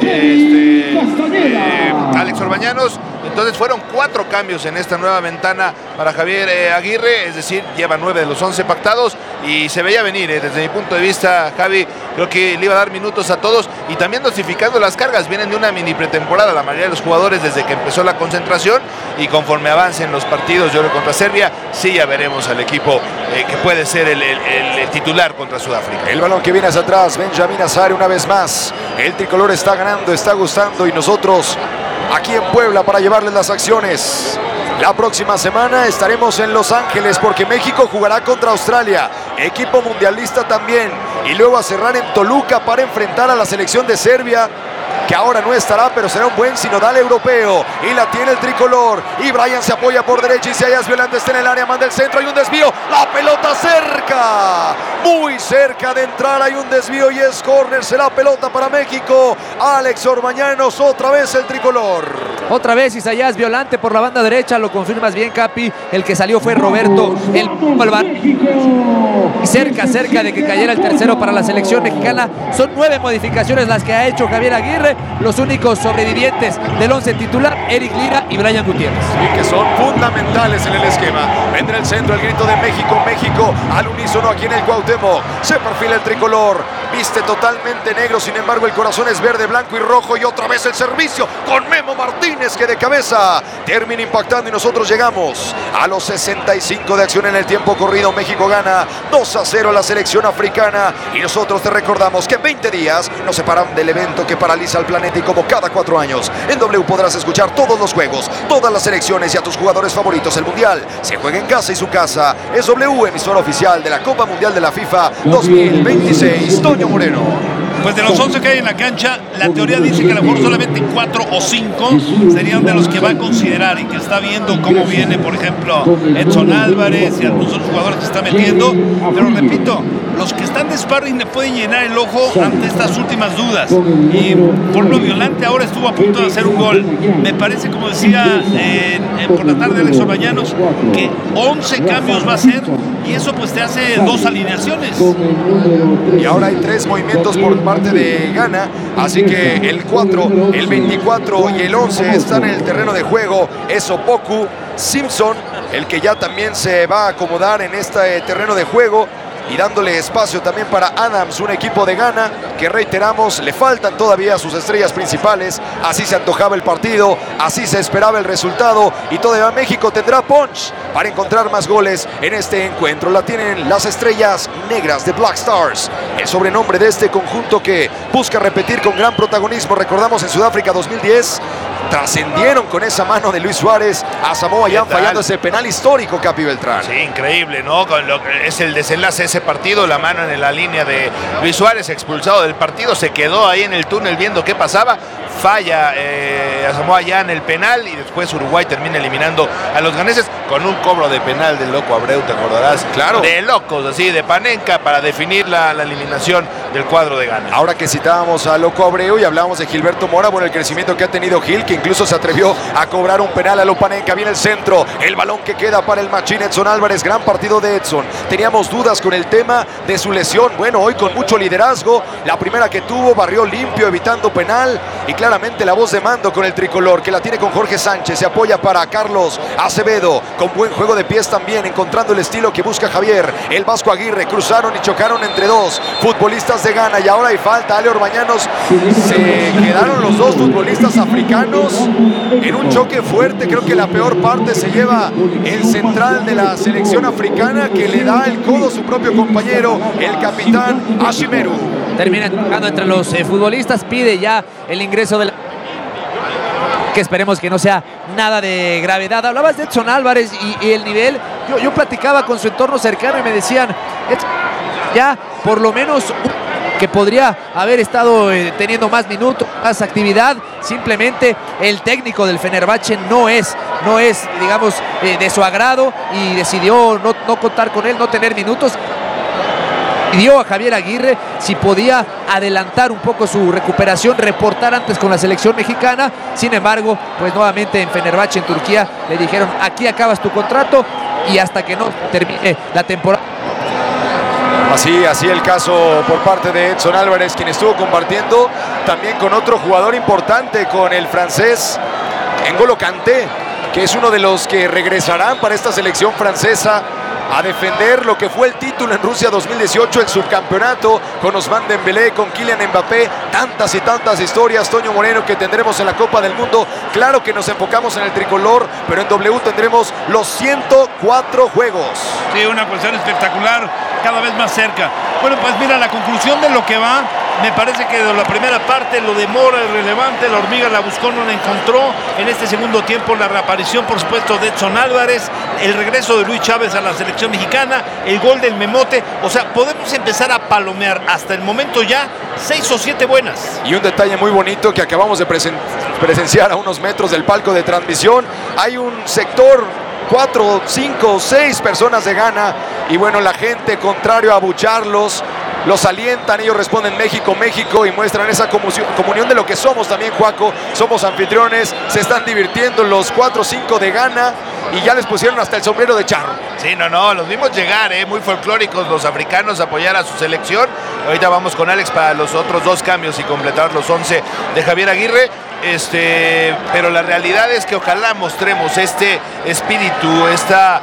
Alex Orbañanos. Entonces fueron 4 cambios en esta nueva ventana para Javier Aguirre, es decir, lleva 9 de los 11 pactados y se veía venir. Desde mi punto de vista, Javi, creo que le iba a dar minutos a todos y también dosificando las cargas. Vienen de una mini pretemporada la mayoría de los jugadores desde que empezó la concentración, y conforme avancen los partidos, yo creo contra Serbia, sí ya veremos al equipo que puede ser el titular contra Sudáfrica. El balón que viene hacia atrás, Benjamín Azare una vez más. El tricolor está ganando, está gustando, y nosotros aquí en Puebla para llevarles las acciones. La próxima semana estaremos en Los Ángeles porque México jugará contra Australia, equipo mundialista también, y luego a cerrar en Toluca para enfrentar a la selección de Serbia, que ahora no estará, pero será un buen sinodal europeo. Y la tiene el tricolor, y Brian se apoya por derecha, y Isaías Violante está en el área, manda el centro, hay un desvío, la pelota cerca, muy cerca de entrar, hay un desvío y es córner, será pelota para México. Alex Orbañanos, otra vez el tricolor. Otra vez Isaías Violante por la banda derecha, lo confirmas bien, Capi. El que salió fue Roberto el Balban. Y cerca de que cayera el tercero para la selección mexicana. Son 9 modificaciones las que ha hecho Javier Aguirre. Los únicos sobrevivientes del 11 titular, Eric Lira y Brian Gutiérrez. Y que son fundamentales en el esquema. Vendrá el centro, el grito de México, México, al unísono aquí en el Cuauhtémoc. Se perfila el tricolor, viste totalmente negro, sin embargo el corazón es verde, blanco y rojo. Y otra vez el servicio con Memo Martínez, que de cabeza termina impactando, y nosotros llegamos a los 65 de acción en el tiempo corrido. México gana 2-0 a la selección africana, y nosotros te recordamos que 20 días nos separan del evento que paraliza al planeta, y como cada 4 años en W podrás escuchar todos los juegos, todas las selecciones y a tus jugadores favoritos. El Mundial se juega en casa, y su casa es W, emisora oficial de la Copa Mundial de la FIFA 2026. Toño Moreno. Pues de los 11 que hay en la cancha, la teoría dice que a lo mejor solamente 4 o 5 serían de los que va a considerar, y que está viendo cómo viene, por ejemplo, Edson Álvarez y algunos otros jugadores que está metiendo. Pero repito, los que están de sparring le pueden llenar el ojo ante estas últimas dudas. Y por lo Violante ahora estuvo a punto de hacer un gol. Me parece, como decía por la tarde Alex Orbañanos, que 11 cambios va a hacer, y eso pues te hace 2 alineaciones. Y ahora hay 3 movimientos por parte de Ghana, así que el 4, el 24 y el 11 están en el terreno de juego. Es Opoku, Simpson, el que ya también se va a acomodar en este terreno de juego, y dándole espacio también para Adams, un equipo de Ghana que, reiteramos, le faltan todavía sus estrellas principales. Así se antojaba el partido, así se esperaba el resultado, y todavía México tendrá punch para encontrar más goles en este encuentro. La tienen las estrellas negras de Black Stars, el sobrenombre de este conjunto que busca repetir con gran protagonismo. Recordamos en Sudáfrica 2010 trascendieron con esa mano de Luis Suárez a Samoa Jan, fallando ese penal histórico, Capi Beltrán. Sí, increíble, ¿no? Con lo que es el desenlace de ese partido, la mano en la línea de Luis Suárez, expulsado del partido, se quedó ahí en el túnel viendo qué pasaba, falla a Samoa Jan el penal, y después Uruguay termina eliminando a los ganeses con un cobro de penal del Loco Abreu, ¿te acordarás? Claro. De locos, así, de Panenka, para definir la eliminación del cuadro de Ghana. Ahora que citábamos a Loco Abreu y hablábamos de Gilberto Mora, bueno, el crecimiento que ha tenido Gil, que incluso se atrevió a cobrar un penal a lo Panenka. Viene el centro, el balón que queda para el machín Edson Álvarez. Gran partido de Edson. Teníamos dudas con el tema de su lesión. Bueno, hoy con mucho liderazgo, la primera que tuvo, barrió limpio, evitando penal, y claramente la voz de mando con el tricolor, que la tiene con Jorge Sánchez. Se apoya para Carlos Acevedo, con buen juego de pies también, encontrando el estilo que busca Javier el Vasco Aguirre. Cruzaron y chocaron entre 2 futbolistas de Ghana, y ahora hay falta. Ale Orbañanos, se quedaron los 2 futbolistas africanos en un choque fuerte. Creo que la peor parte se lleva el central de la selección africana, que le da el codo a su propio compañero, el capitán Ashimeru. Termina tocando entre los futbolistas, pide ya el ingreso de la... que esperemos que no sea nada de gravedad. Hablabas de Edson Álvarez y el nivel. Yo platicaba con su entorno cercano y me decían, ya por lo menos que podría haber estado teniendo más minutos, más actividad. Simplemente el técnico del Fenerbahce no es digamos, de su agrado, y decidió no contar con él, no tener minutos. pidió a Javier Aguirre si podía adelantar un poco su recuperación, reportar antes con la selección mexicana. Sin embargo, pues nuevamente en Fenerbahce, en Turquía, le dijeron: aquí acabas tu contrato y hasta que no termine la temporada. Así el caso por parte de Edson Álvarez, quien estuvo compartiendo también con otro jugador importante, con el francés N'Golo Kanté, que es uno de los que regresarán para esta selección francesa a defender lo que fue el título en Rusia 2018, el subcampeonato, con Ousmane Dembélé, con Kylian Mbappé. Tantas y tantas historias, Toño Moreno, que tendremos en la Copa del Mundo. Claro que nos enfocamos en el tricolor, pero en W tendremos los 104 juegos. Sí, una cuestión espectacular, cada vez más cerca. Bueno, pues mira, la conclusión de lo que va, me parece que de la primera parte lo de Mora es relevante, la hormiga la buscó, no la encontró. En este segundo tiempo la reaparición, por supuesto, de Edson Álvarez, el regreso de Luis Chávez a la selección mexicana, el gol del Memote. O sea, podemos empezar a palomear hasta el momento ya 6 o 7 buenas. Y un detalle muy bonito que acabamos de presenciar a unos metros del palco de transmisión. Hay un sector, 4, 5, 6 personas de Ghana, y bueno, la gente, contrario a abucharlos, los alientan, ellos responden México, México, y muestran esa comunión de lo que somos también, Juaco. Somos anfitriones, se están divirtiendo los 4 o 5 de Ghana, y ya les pusieron hasta el sombrero de charro. Sí, no, los vimos llegar, muy folclóricos los africanos, apoyar a su selección. Ahorita vamos con Alex para los otros 2 cambios y completar los 11 de Javier Aguirre. Pero la realidad es que ojalá mostremos este espíritu, esta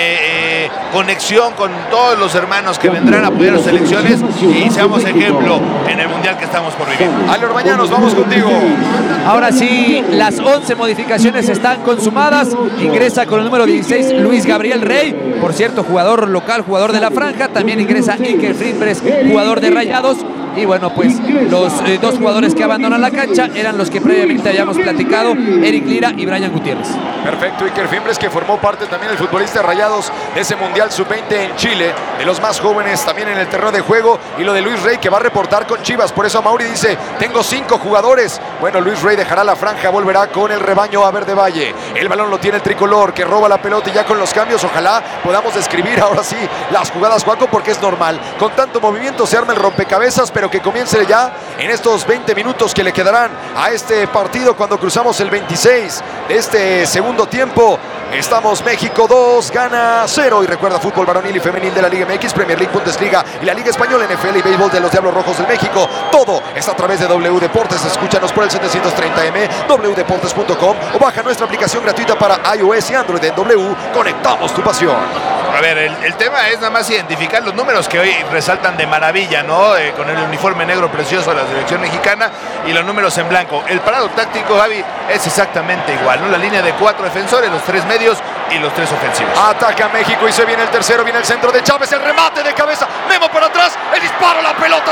conexión con todos los hermanos que vendrán a apoyar a las selecciones, y seamos ejemplo en el mundial que estamos por vivir. Ale Orbañanos, vamos contigo. Ahora sí, las 11 modificaciones están consumadas. Ingresa con el número 16 Luis Gabriel Rey, por cierto, jugador local, jugador de la franja. También ingresa Iker Fimbres, jugador de Rayados. Y bueno, pues los 2 jugadores que abandonan la cancha eran los que previamente habíamos platicado: Eric Lira y Brian Gutiérrez. Perfecto, Iker Fimbres, que formó parte también del futbolista de Rayados de ese Mundial Sub-20 en Chile, de los más jóvenes también en el terreno de juego. Y lo de Luis Rey, que va a reportar con Chivas. Por eso Mauri dice: tengo 5 jugadores. Bueno, Luis Rey dejará la franja, volverá con el rebaño a Verde Valle. El balón lo tiene el tricolor, que roba la pelota, y ya con los cambios ojalá podamos describir ahora sí las jugadas, Juaco, porque es normal. Con tanto movimiento se arma el rompecabezas, pero que comience ya en estos 20 minutos que le quedarán a este partido, cuando cruzamos el 26 de este segundo tiempo. Estamos México 2, Ghana 0. Y recuerda, fútbol varonil y femenil de la Liga MX, Premier League, Bundesliga y la Liga Española, NFL y béisbol de los Diablos Rojos del México. Todo está a través de W Deportes. Escúchanos por el 730M, wdeportes.com, o baja nuestra aplicación gratuita para iOS y Android. En W conectamos tu pasión. A ver, el tema es nada más identificar los números que hoy resaltan de maravilla, ¿no? Con el uniforme negro precioso de la selección mexicana y los números en blanco. El parado táctico, Javi, es exactamente igual, ¿no? La línea de 4 defensores, los 3 medios y los 3 ofensivos. Ataca México y se viene el tercero, viene el centro de Chávez, el remate de cabeza, Memo para atrás, el disparo, la pelota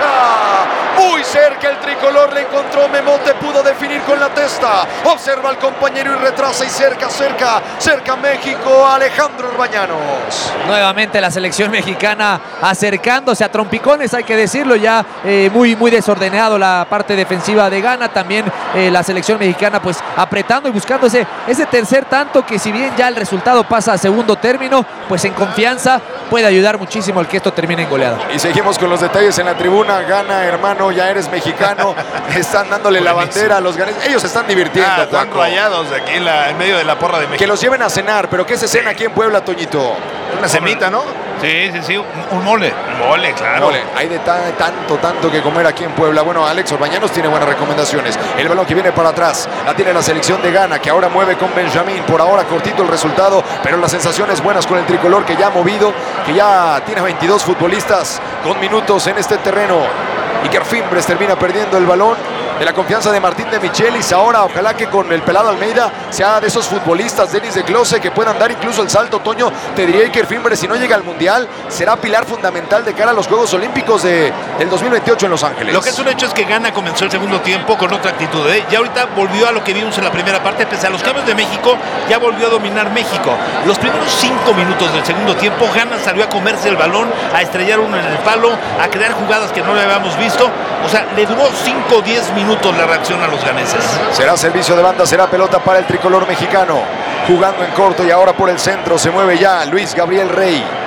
cerca, muy cerca el tricolor, le encontró Memote, pudo definir con la testa, observa al compañero y retrasa, y cerca México, Alejandro Orbañanos. Nuevamente la selección mexicana acercándose a trompicones, hay que decirlo, ya muy desordenado la parte defensiva de Ghana. También la selección mexicana pues apretando y buscando ese tercer tanto, que si bien ya el resultado pasa a segundo término, pues en confianza puede ayudar muchísimo al que esto termine en goleada. Y seguimos con los detalles en la tribuna. Ghana, hermano, ya eres mexicano. Están dándole la bandera a los ganeses. Ellos se están divirtiendo. Están rayados aquí en medio de la porra de México. Que los lleven a cenar, pero ¿qué se cena aquí en Puebla, Toñito? Una semita, ¿no? Sí, un mole. Un mole, claro. Mole. Hay de tanto que comer aquí en Puebla. Bueno, Alex Orbañanos tiene buenas recomendaciones. El balón que viene para atrás, la tiene la selección de Ghana, que ahora mueve con Benjamín. Por ahora cortito el resultado, pero las sensaciones buenas con el tricolor, que ya ha movido, que ya tiene 22 futbolistas con minutos en este terreno. Iker Fimbres termina perdiendo el balón, de la confianza de Martín de Michelis. Ahora ojalá que con el pelado Almeida sea de esos futbolistas, Denis de Close, que puedan dar incluso el salto. Toño, te diría, Iker Fimbres, si no llega al Mundial, será pilar fundamental de cara a los Juegos Olímpicos del 2028 en Los Ángeles. Lo que es un hecho es que Ghana comenzó el segundo tiempo con otra actitud, Ya ahorita volvió a lo que vimos en la primera parte, pese a los cambios de México, ya volvió a dominar México. Los primeros 5 minutos del segundo tiempo, Ghana salió a comerse el balón, a estrellar uno en el palo, a crear jugadas que no le habíamos visto. O sea, le duró 5 o 10 minutos la reacción a los ganeses. Será servicio de banda, será pelota para el tricolor mexicano, jugando en corto, y ahora por el centro se mueve ya Luis Gabriel Rey.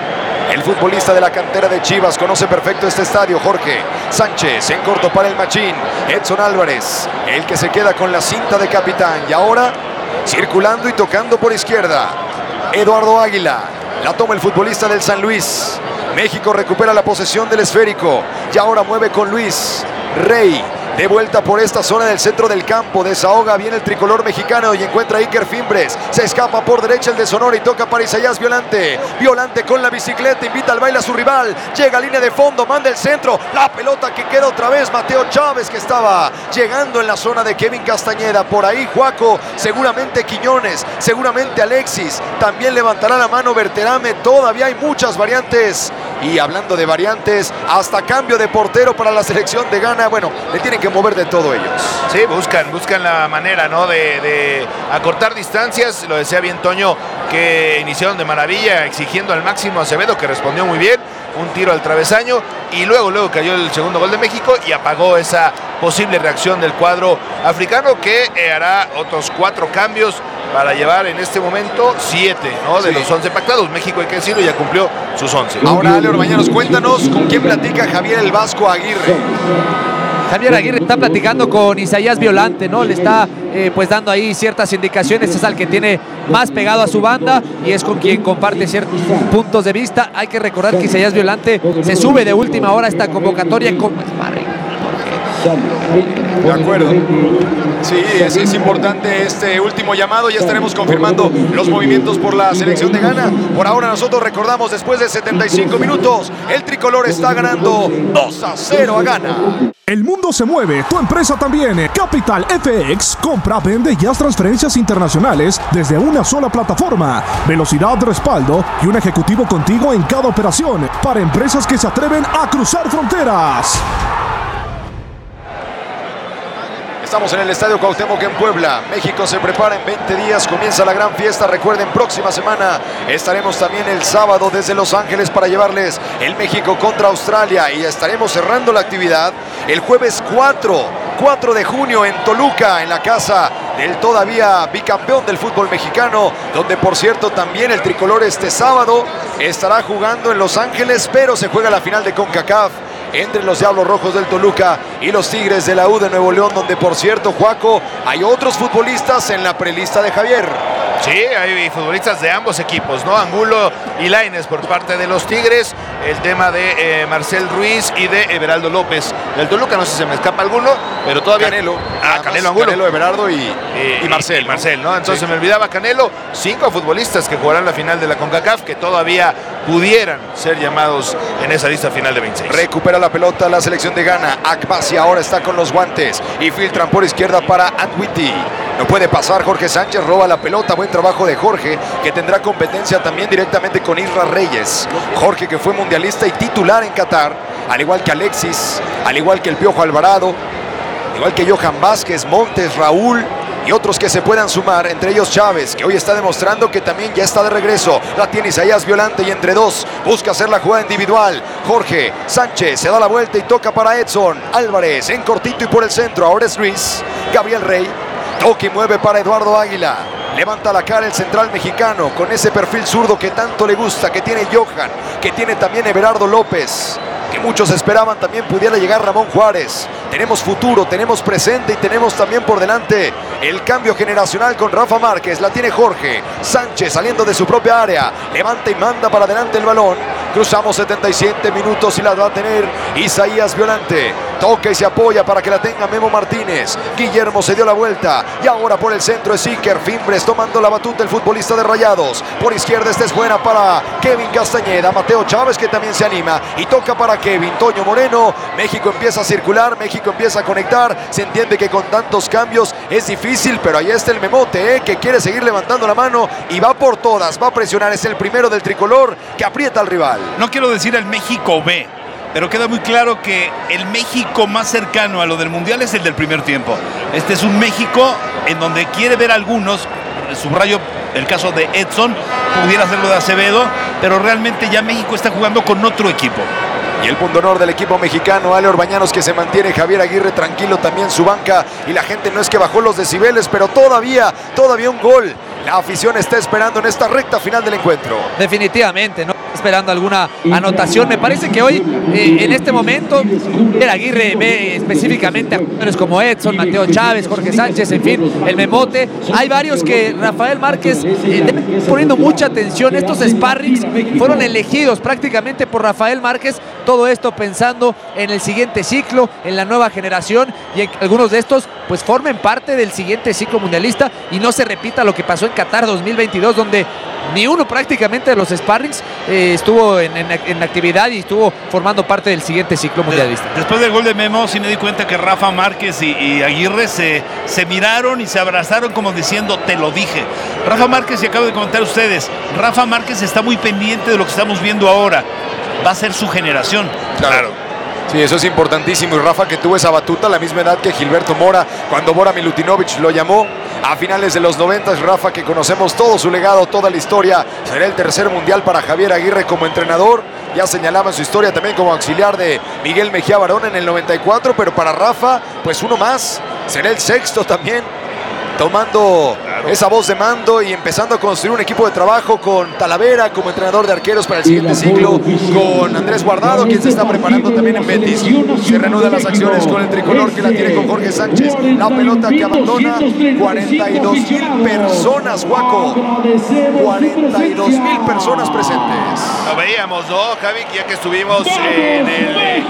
El futbolista de la cantera de Chivas conoce perfecto este estadio. Jorge Sánchez en corto para el machín. Edson Álvarez, el que se queda con la cinta de capitán. Y ahora circulando y tocando por izquierda. Eduardo Águila. La toma el futbolista del San Luis. México recupera la posesión del esférico. Y ahora mueve con Luis Rey. De vuelta por esta zona del centro del campo. Desahoga bien el tricolor mexicano y encuentra a Iker Fimbres. Se escapa por derecha el de Sonora y toca para Isaías Violante. Violante con la bicicleta, invita al baile a su rival. Llega a línea de fondo, manda el centro. La pelota que queda otra vez Mateo Chávez, que estaba llegando en la zona de Kevin Castañeda. Por ahí Juaco, seguramente Quiñones, seguramente Alexis. También levantará la mano Berterame. Todavía hay muchas variantes. Y hablando de variantes, hasta cambio de portero para la selección de Ghana. Bueno, le tienen que mover de todo ellos. Sí, buscan la manera, ¿no? de acortar distancias. Lo decía bien Toño, que iniciaron de maravilla, exigiendo al máximo a Acevedo, que respondió muy bien. Un tiro al travesaño y luego cayó el segundo gol de México y apagó esa posible reacción del cuadro africano, que hará otros 4 cambios para llevar en este momento 7, ¿no? De los 11 pactados. México, hay que decirlo, ya cumplió sus 11. Ahora, Ale Orbañanos, cuéntanos con quién platica Javier el Vasco Aguirre. Javier Aguirre está platicando con Isaías Violante, ¿no? Le está pues dando ahí ciertas indicaciones. Es al que tiene más pegado a su banda y es con quien comparte ciertos puntos de vista. Hay que recordar que Isaías Violante se sube de última hora a esta convocatoria con... De acuerdo. Sí, es importante este último llamado. Ya estaremos confirmando los movimientos por la selección de Ghana. Por ahora nosotros recordamos, después de 75 minutos, el tricolor está ganando 2-0 a Ghana. El mundo se mueve, tu empresa también. Capital FX compra, vende y haz transferencias internacionales desde una sola plataforma. Velocidad, respaldo y un ejecutivo contigo en cada operación para empresas que se atreven a cruzar fronteras. Estamos en el Estadio Cuauhtémoc en Puebla. México se prepara en 20 días. Comienza la gran fiesta. Recuerden, próxima semana estaremos también el sábado desde Los Ángeles para llevarles el México contra Australia. Y estaremos cerrando la actividad el jueves 4 de junio en Toluca, en la casa del todavía bicampeón del fútbol mexicano, donde por cierto también el tricolor este sábado estará jugando en Los Ángeles, pero se juega la final de CONCACAF entre los Diablos Rojos del Toluca y los Tigres de la U de Nuevo León, donde por cierto, Juaco, hay otros futbolistas en la prelista de Javier. Sí, hay futbolistas de ambos equipos, ¿no? Angulo y Lainez por parte de los Tigres. El tema de Marcel Ruiz y de Everaldo López del Toluca. No sé si se me escapa alguno, pero todavía... Canelo. Canelo Angulo. Canelo, Everardo y Marcel. Marcel, ¿no? Entonces sí, me olvidaba Canelo. 5 futbolistas que jugarán la final de la CONCACAF, que todavía pudieran ser llamados en esa lista final de 26. Recupera la pelota la selección de Ghana. Akbasi ahora está con los guantes y filtran por izquierda para Antwiti. No puede pasar Jorge Sánchez, roba la pelota. Buen trabajo de Jorge, que tendrá competencia también directamente con Isra Reyes. Jorge, que fue mundialista y titular en Qatar, al igual que Alexis, al igual que el Piojo Alvarado, igual que Johan Vázquez, Montes, Raúl y otros que se puedan sumar, entre ellos Chávez, que hoy está demostrando que también ya está de regreso. La tiene Isaías Violante y entre dos busca hacer la jugada individual. Jorge Sánchez se da la vuelta y toca para Edson Álvarez en cortito y por el centro. Ahora es Luis Gabriel Rey. Toca y mueve para Eduardo Águila. Levanta la cara el central mexicano con ese perfil zurdo que tanto le gusta, que tiene Johan, que tiene también Everardo López, que muchos esperaban también pudiera llegar Ramón Juárez. Tenemos futuro, tenemos presente y tenemos también por delante el cambio generacional con Rafa Márquez. La tiene Jorge Sánchez saliendo de su propia área. Levanta y manda para adelante el balón. Cruzamos 77 minutos y la va a tener Isaías Violante. Toca y se apoya para que la tenga Memo Martínez. Guillermo se dio la vuelta y ahora por el centro es Iker Fimbres tomando la batuta el futbolista de Rayados. Por izquierda esta es buena para Kevin Castañeda. Mateo Chávez, que también se anima y toca para Kevin. Toño Moreno. México empieza a circular, México empieza a conectar. Se entiende que con tantos cambios es difícil, pero ahí está el Memote, que quiere seguir levantando la mano y va por todas, va a presionar. Es el primero del tricolor que aprieta al rival. No quiero decir el México B, pero queda muy claro que el México más cercano a lo del Mundial es el del primer tiempo. Este es un México en donde quiere ver a algunos, subrayo el caso de Edson, pudiera hacerlo de Acevedo, pero realmente ya México está jugando con otro equipo. Y el punto honor del equipo mexicano, Ale Orbañanos, que se mantiene. Javier Aguirre tranquilo también su banca. Y la gente no es que bajó los decibeles, pero todavía un gol. La afición está esperando en esta recta final del encuentro. Definitivamente, ¿no? esperando alguna anotación. Me parece que hoy, en este momento, el Aguirre ve específicamente a jugadores como Edson, Mateo Chávez, Jorge Sánchez, en fin, el Memote. Hay varios que Rafael Márquez debe poniendo mucha atención. Estos sparrings fueron elegidos prácticamente por Rafael Márquez. Todo esto pensando en el siguiente ciclo, en la nueva generación, y en algunos de estos pues formen parte del siguiente ciclo mundialista y no se repita lo que pasó en Qatar 2022, donde ni uno prácticamente de los sparrings estuvo en actividad y estuvo formando parte del siguiente ciclo mundialista. Después del gol de Memo, sí me di cuenta que Rafa Márquez y Aguirre se miraron y se abrazaron como diciendo, te lo dije. Rafa Márquez, y acabo de comentar ustedes, Rafa Márquez está muy pendiente de lo que estamos viendo ahora. Va a ser su generación. Claro. Sí, eso es importantísimo. Y Rafa, que tuvo esa batuta a la misma edad que Gilberto Mora, cuando Bora Milutinovic lo llamó a finales de los 90. Rafa, que conocemos todo su legado, toda la historia, será el tercer mundial para Javier Aguirre como entrenador. Ya señalaba en su historia también como auxiliar de Miguel Mejía Barón en el 94, pero para Rafa, pues uno más, será el sexto también, tomando esa voz de mando y empezando a construir un equipo de trabajo con Talavera como entrenador de arqueros para el siguiente ciclo, con Andrés Guardado, quien se está preparando también en Betis. Se reanudan las acciones con el tricolor, que la tiene con Jorge Sánchez. La pelota que abandona, 42,000 personas, Guaco. 42,000 personas presentes. Lo veíamos, ¿no, Javi? Ya que estuvimos en el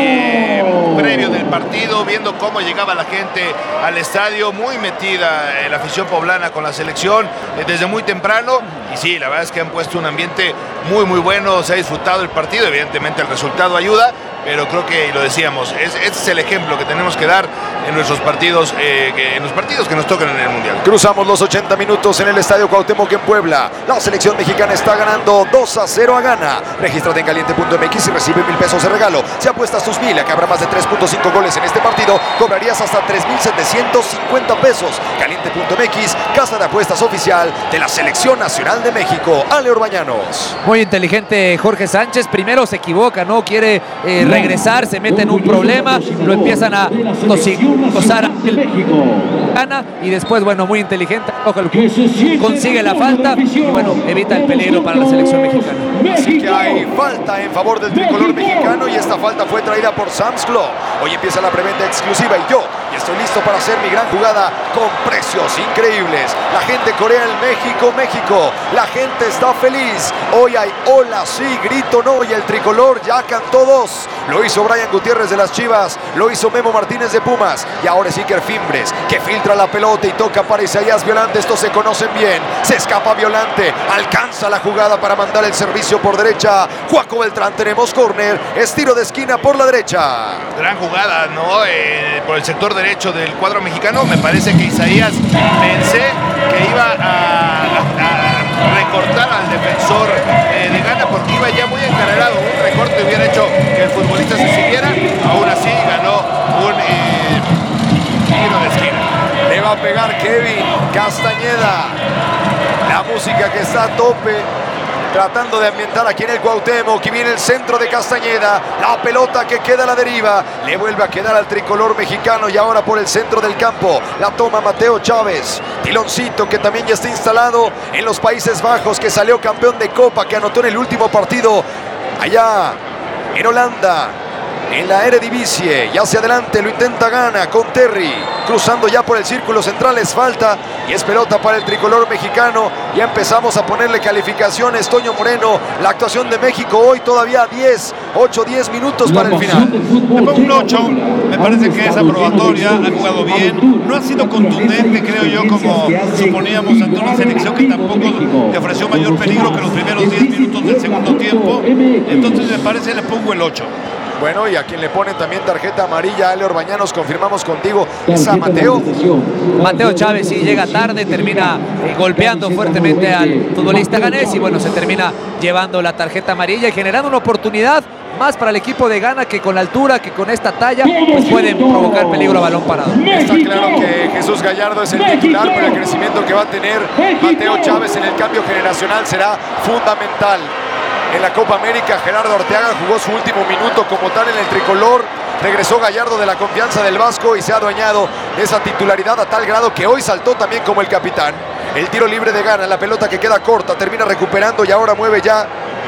previo del partido, viendo cómo llegaba la gente al estadio, muy metida la afición poblana con la selección desde muy temprano, y sí, la verdad es que han puesto un ambiente muy muy bueno, se ha disfrutado el partido, evidentemente el resultado ayuda, pero creo que, y lo decíamos, este es el ejemplo que tenemos que dar en nuestros partidos, en los partidos que nos tocan en el Mundial. Cruzamos los 80 minutos en el Estadio Cuauhtémoc en Puebla. La selección mexicana está ganando 2-0 a Ghana. Regístrate en caliente.mx y recibe 1,000 pesos de regalo. Si apuestas tus 1,000 a que habrá más de 3.5 goles en este partido, cobrarías hasta 3,750 pesos. Caliente.mx, casa de apuestas oficial de la Selección Nacional de México. Ale Orbañanos. Muy inteligente Jorge Sánchez. Primero se equivoca, no quiere regresar, se mete en un problema, lo empiezan a gozar gana, y después, bueno, muy inteligente, consigue la falta y, bueno, evita el peligro para la selección mexicana. Así que hay falta en favor del tricolor mexicano, y esta falta fue traída por Sam's Club. Hoy empieza la preventa exclusiva y yo estoy listo para hacer mi gran jugada con precios increíbles. La gente corea el México. La gente está feliz. Hoy hay hola sí, grito no, y el tricolor ya cantó 2. Lo hizo Brian Gutiérrez de las Chivas, lo hizo Memo Martínez de Pumas, y ahora es Iker Fimbres, que filtra la pelota y toca para Isaías Violante. Estos se conocen bien. Se escapa Violante, alcanza la jugada para mandar el servicio por derecha. Juaco Beltrán, tenemos córner, es tiro de esquina por la derecha. Gran jugada, ¿no? Por el sector derecho del cuadro mexicano. Me parece que Isaías, pensé que iba a recortar al defensor de Ghana, porque iba ya muy encarrerado. Un recorte hubiera hecho que el futbolista se siguiera. Aún así ganó un tiro de esquina. Le va a pegar Kevin Castañeda. La música que está a tope, tratando de ambientar aquí en el Cuauhtémoc, y viene el centro de Castañeda, la pelota que queda a la deriva, le vuelve a quedar al tricolor mexicano, y ahora por el centro del campo la toma Mateo Chávez, Tiloncito, que también ya está instalado en los Países Bajos, que salió campeón de Copa, que anotó en el último partido allá en Holanda, en la Eredivisie. Y hacia adelante lo intenta Ghana con Terry, cruzando ya por el círculo central. Es falta y es pelota para el tricolor mexicano. Ya empezamos a ponerle calificaciones. Toño Moreno, la actuación de México hoy todavía 8-10 minutos para el final. Le pongo un 8, me parece que es aprobatoria, ha jugado bien, no ha sido contundente, creo yo, como suponíamos, ante una selección que tampoco te ofreció mayor peligro que los primeros 10 minutos del segundo tiempo. Entonces me parece, le pongo el 8. Bueno, y a quien le ponen también tarjeta amarilla, Ale Orbañanos, confirmamos contigo, es a Mateo. Mateo Chávez, sí, llega tarde, termina golpeando fuertemente al futbolista ganés, y bueno, se termina llevando la tarjeta amarilla y generando una oportunidad más para el equipo de Ghana, que con la altura, que con esta talla, pues pueden provocar peligro a balón parado. Está claro que Jesús Gallardo es el titular, pero el crecimiento que va a tener Mateo Chávez en el cambio generacional será fundamental. En la Copa América, Gerardo Arteaga jugó su último minuto como tal en el tricolor. Regresó Gallardo de la confianza del Vasco y se ha adueñado de esa titularidad a tal grado que hoy saltó también como el capitán. El tiro libre de Ghana, la pelota que queda corta, termina recuperando y ahora mueve ya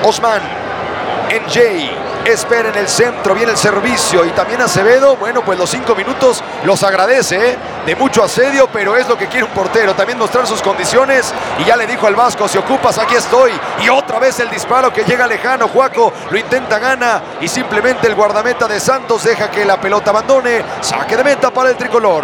Osman, NJ, espera en el centro, viene el servicio y también Acevedo. Bueno, pues los 5 minutos los agradece, de mucho asedio, pero es lo que quiere un portero, también mostrar sus condiciones. Y ya le dijo al Vasco, si ocupas, aquí estoy. Y otra vez el disparo que llega lejano. Juaco lo intenta, Gana, y simplemente el guardameta de Santos deja que la pelota abandone. Saque de meta para el tricolor.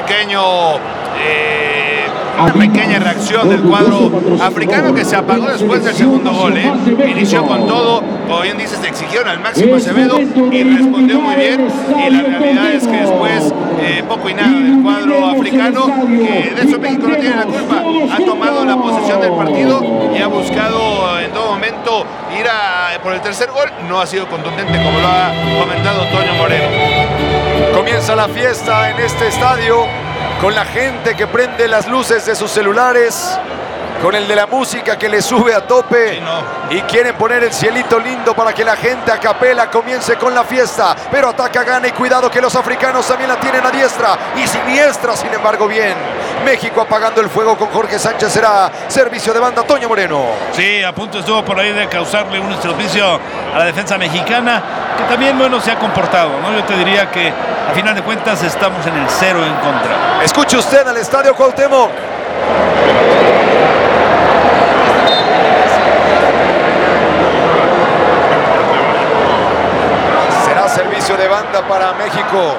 Una pequeña reacción del cuadro africano que se apagó después del segundo gol. Inició con todo, como bien dices, le exigieron al máximo Acevedo y respondió muy bien. Y la realidad es que después poco y nada del cuadro africano, que de eso México no tiene la culpa. Ha tomado la posesión del partido y ha buscado en todo momento ir por el tercer gol. No ha sido contundente, como lo ha comentado Toño Moreno. Comienza la fiesta en este estadio, con la gente que prende las luces de sus celulares, con el de la música que le sube a tope, y quieren poner el cielito lindo para que la gente a capela comience con la fiesta. Pero ataca, Gana, y cuidado que los africanos también la tienen a diestra y siniestra. Sin embargo, bien, México apagando el fuego con Jorge Sánchez. Será servicio de banda, Toño Moreno. Sí, a punto estuvo por ahí de causarle un estropicio a la defensa mexicana, que también, bueno, se ha comportado, ¿no? Yo te diría que a final de cuentas estamos en el 0 en contra. Escuche usted al Estadio Cuauhtémoc. Será servicio de banda para México.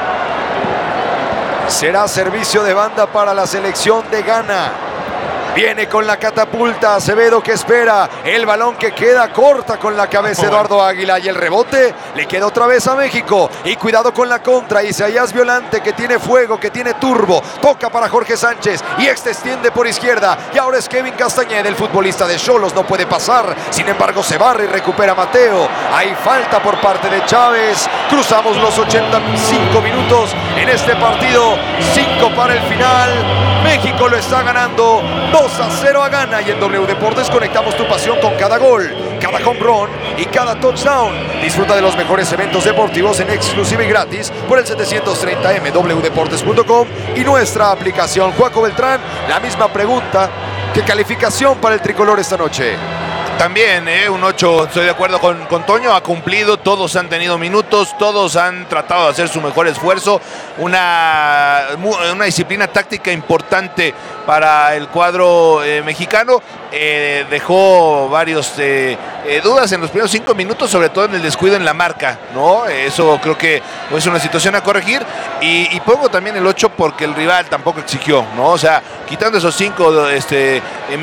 Será servicio de banda para la selección de Ghana. Viene con la catapulta Acevedo, que espera el balón que queda corta con la cabeza Eduardo Águila, y el rebote le queda otra vez a México. Y cuidado con la contra, Isaías Violante, que tiene fuego, que tiene turbo, toca para Jorge Sánchez y extiende por izquierda, y ahora es Kevin Castañeda, el futbolista de Xolos, no puede pasar, sin embargo se barre y recupera Mateo. Hay falta por parte de Chávez. Cruzamos los 85 minutos en este partido, 5 para el final. México lo está ganando 2-0 a Ghana, y en W Deportes conectamos tu pasión con cada gol, cada home run y cada touchdown. Disfruta de los mejores eventos deportivos en exclusiva y gratis por el 730M, wdeportes.com y nuestra aplicación. Juaco Beltrán, la misma pregunta. ¿Qué calificación para el tricolor esta noche? También, un 8, estoy de acuerdo con Toño, ha cumplido, todos han tenido minutos, todos han tratado de hacer su mejor esfuerzo, una disciplina táctica importante para el cuadro mexicano. Dejó varios dudas en los primeros 5 minutos, sobre todo en el descuido en la marca, ¿no? Eso creo que es una situación a corregir, y pongo también el 8 porque el rival tampoco exigió, ¿no? O sea, quitando esos 5